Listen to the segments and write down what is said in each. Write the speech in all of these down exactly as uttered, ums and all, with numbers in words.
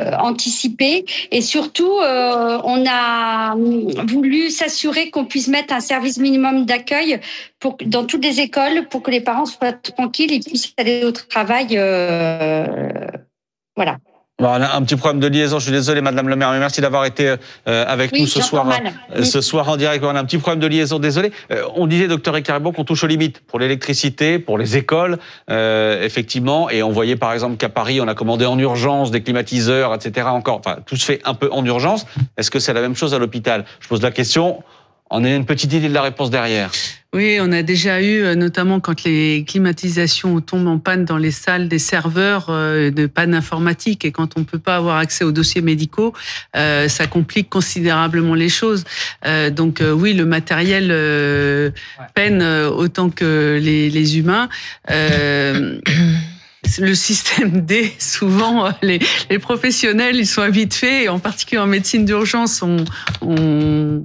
euh, anticiper. Et surtout, euh, on a voulu s'assurer qu'on puisse mettre un service minimum d'accueil pour, dans toutes les écoles pour que les parents soient tranquilles et puissent aller au travail. Euh, voilà. Bon, on a un petit problème de liaison, je suis désolé Madame le maire, mais merci d'avoir été euh, avec oui, nous ce soir, euh, ce soir en direct. On a un petit problème de liaison, désolé. Euh, on disait, docteur Ekaribon, qu'on touche aux limites pour l'électricité, pour les écoles, euh, effectivement, et on voyait par exemple qu'à Paris, on a commandé en urgence des climatiseurs, et cetera. Encore, enfin, tout se fait un peu en urgence. Est-ce que c'est la même chose à l'hôpital? Je pose la question, on a une petite idée de la réponse derrière. Oui, on a déjà eu, notamment quand les climatisations tombent en panne dans les salles des serveurs, euh, de panne informatique, et quand on ne peut pas avoir accès aux dossiers médicaux, euh, ça complique considérablement les choses. Euh, donc euh, oui, le matériel euh, peine autant que les, les humains. Euh, Le système D, souvent, les, les professionnels, ils sont vite faits, et en particulier en médecine d'urgence, on, on,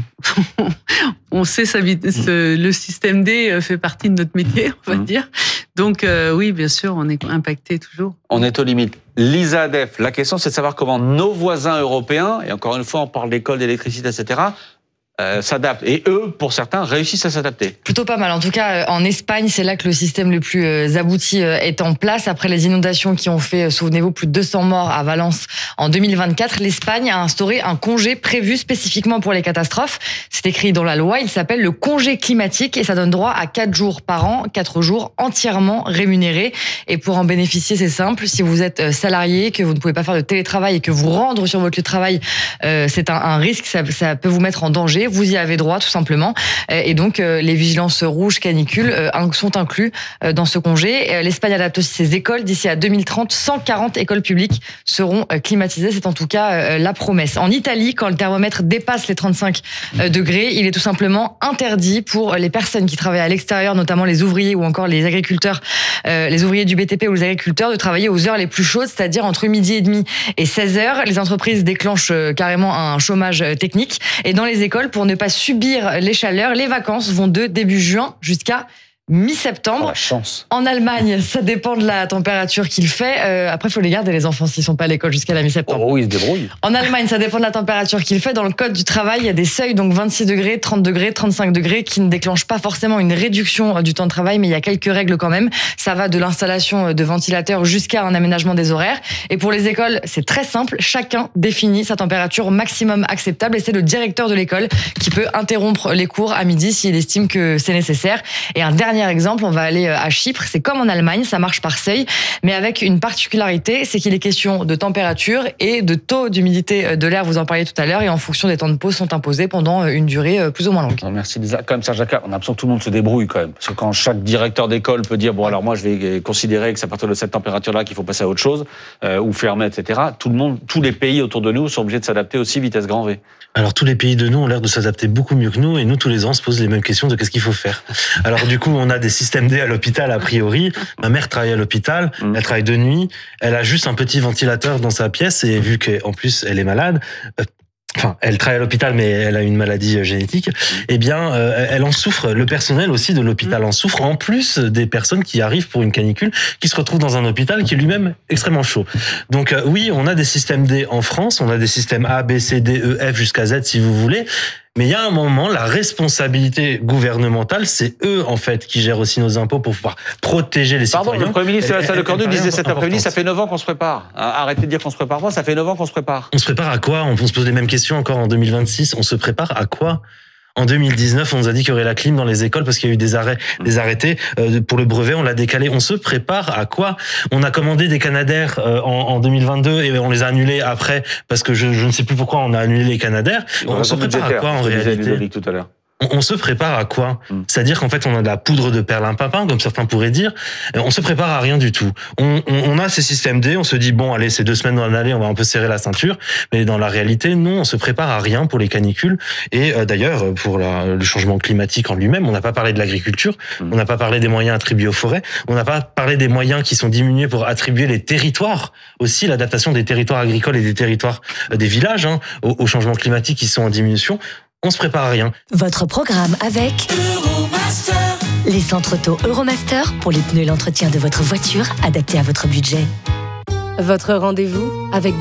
on sait ça vite. Le système D fait partie de notre métier, on va mmh. dire. Donc euh, oui, bien sûr, on est impacté toujours. On est aux limites. Lisa Adef, la question, c'est de savoir comment nos voisins européens, et encore une fois, on parle d'école, d'électricité, et cetera, Euh, s'adaptent. Et eux, pour certains, réussissent à s'adapter. Plutôt pas mal. En tout cas, en Espagne, c'est là que le système le plus abouti est en place. Après les inondations qui ont fait, souvenez-vous, plus de deux cents morts à Valence en deux mille vingt-quatre, l'Espagne a instauré un congé prévu spécifiquement pour les catastrophes. C'est écrit dans la loi. Il s'appelle le congé climatique et ça donne droit à quatre jours par an, quatre jours entièrement rémunérés. Et pour en bénéficier, c'est simple. Si vous êtes salarié, que vous ne pouvez pas faire de télétravail et que vous rendre sur votre lieu de travail, euh, c'est un, un risque. Ça, ça peut vous mettre en danger. Vous y avez droit tout simplement. Et donc les vigilances rouges canicules sont inclus dans ce congé. L'Espagne adapte aussi ses écoles. D'ici à deux mille trente, cent quarante écoles publiques seront climatisées. C'est en tout cas la promesse. En Italie, quand le thermomètre dépasse les trente-cinq degrés, il est tout simplement interdit pour les personnes qui travaillent à l'extérieur, notamment les ouvriers ou encore les agriculteurs, les ouvriers du B T P ou les agriculteurs, de travailler aux heures les plus chaudes, c'est-à-dire entre midi et demi et seize heures. Les entreprises déclenchent carrément un chômage technique. Et dans les écoles, pour ne pas subir les chaleurs, les vacances vont de début juin jusqu'à mi-septembre. Oh, la chance. En Allemagne, ça dépend de la température qu'il fait. Euh, après, il faut les garder, les enfants, s'ils sont pas à l'école jusqu'à la mi-septembre. Oh, ils se débrouillent. En Allemagne, ça dépend de la température qu'il fait. Dans le code du travail, il y a des seuils, donc vingt-six degrés, trente degrés, trente-cinq degrés, qui ne déclenchent pas forcément une réduction du temps de travail, mais il y a quelques règles quand même. Ça va de l'installation de ventilateurs jusqu'à un aménagement des horaires. Et pour les écoles, c'est très simple. Chacun définit sa température maximum acceptable et c'est le directeur de l'école qui peut interrompre les cours à midi s'il estime que c'est nécessaire. Et un dernier Dernier exemple, on va aller à Chypre. C'est comme en Allemagne, ça marche par seuil, mais avec une particularité, c'est qu'il est question de température et de taux d'humidité de l'air. Vous en parliez tout à l'heure, et en fonction des temps de pause sont imposés pendant une durée plus ou moins longue. Merci Lisa. Quand même, Serge Jacquat, on a l'impression que tout le monde se débrouille quand même, parce que quand chaque directeur d'école peut dire bon alors moi je vais considérer que c'est à partir de cette température-là qu'il faut passer à autre chose euh, ou fermer, et cetera. Tout le monde, tous les pays autour de nous sont obligés de s'adapter aussi vitesse grand V. Alors tous les pays de nous ont l'air de s'adapter beaucoup mieux que nous, et nous tous les ans on se pose les mêmes questions de qu'est-ce qu'il faut faire. Alors du coup on a des systèmes D à l'hôpital a priori. Ma mère travaille à l'hôpital, mmh. elle travaille de nuit, elle a juste un petit ventilateur dans sa pièce, et vu qu'en plus elle est malade, euh, enfin, elle travaille à l'hôpital, mais elle a une maladie génétique, eh bien, euh, elle en souffre. Le personnel aussi de l'hôpital en souffre, en plus des personnes qui arrivent pour une canicule, qui se retrouvent dans un hôpital qui est lui-même extrêmement chaud. Donc, euh, oui, on a des systèmes D en France, on a des systèmes A, B, C, D, E, F jusqu'à Z, si vous voulez. Mais il y a un moment, la responsabilité gouvernementale, c'est eux, en fait, qui gèrent aussi nos impôts pour pouvoir protéger les Pardon, citoyens. le Premier ministre Sébastien Lecornu disait cet après-midi, importante. ça fait neuf ans qu'on se prépare. Arrêtez de dire qu'on se prépare pas, ça fait neuf ans qu'on se prépare. On se prépare à quoi? On se pose les mêmes questions encore en deux mille vingt-six. On se prépare à quoi? En deux mille dix-neuf, on nous a dit qu'il y aurait la clim dans les écoles parce qu'il y a eu des arrêts, des arrêtés euh, pour le brevet. On l'a décalé. On se prépare à quoi? On a commandé des Canadair euh, en, en deux mille vingt-deux et on les a annulés après parce que je, je ne sais plus pourquoi on a annulé les Canadair. On, on se prépare à quoi en réalité? Tout à l'heure. On se prépare à quoi? mm. C'est-à-dire qu'en fait, on a de la poudre de perlimpinpin, comme certains pourraient dire. On se prépare à rien du tout. On, on, on a ces systèmes D, on se dit, bon, allez, c'est deux semaines dans l'année, on va un peu serrer la ceinture. Mais dans la réalité, non, on se prépare à rien pour les canicules. Et euh, d'ailleurs, pour la, le changement climatique en lui-même, on n'a pas parlé de l'agriculture, mm. on n'a pas parlé des moyens attribués aux forêts, on n'a pas parlé des moyens qui sont diminués pour attribuer les territoires, aussi l'adaptation des territoires agricoles et des territoires, euh, des villages, hein, au, au changement climatique qui sont en diminution. On se prépare à rien. Votre programme avec Euromaster. Les centres auto Euromaster pour les pneus et l'entretien de votre voiture adaptés à votre budget. Votre rendez-vous avec